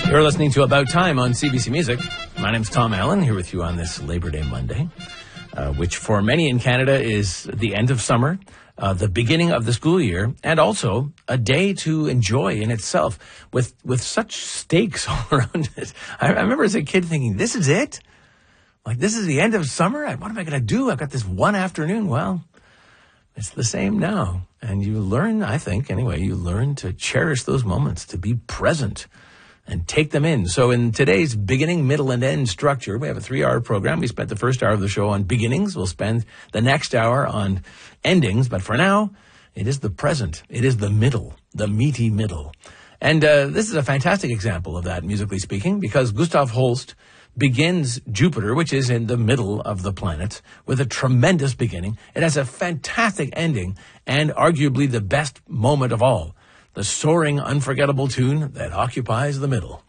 You're listening to About Time on CBC Music. My name's Tom Allen, here with you on this Labor Day Monday, which for many in Canada is the end of summer, the beginning of the school year, and also a day to enjoy in itself with such stakes all around it. I remember as a kid thinking, this is it? Like, this is the end of summer? What am I going to do? I've got this one afternoon. Well, it's the same now. And you learn, I think, anyway, you learn to cherish those moments, to be present and take them in. So in today's beginning, middle, and end structure, we have a 3-hour program. We spent the first hour of the show on beginnings. We'll spend the next hour on endings. But for now, it is the present. It is the middle, the meaty middle. And this is a fantastic example of that, musically speaking, because Gustav Holst begins Jupiter, which is in the middle of the planet, with a tremendous beginning. It has a fantastic ending and arguably the best moment of all, the soaring, unforgettable tune that occupies the middle.